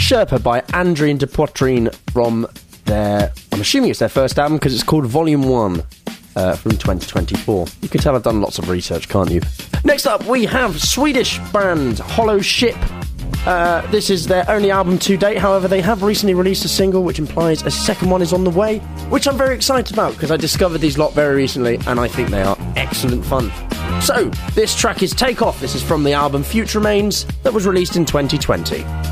Sherpa by Andrien de Poitrine from their, I'm assuming it's their first album because it's called Volume 1 from 2024. You can tell I've done lots of research, can't you? Next up, we have Swedish band Hollow Ship. This is their only album to date. However, they have recently released a single, which implies a second one is on the way, which I'm very excited about because I discovered these lot very recently and I think they are excellent fun. So, this track is Take Off. This is from the album Future Remains that was released in 2020.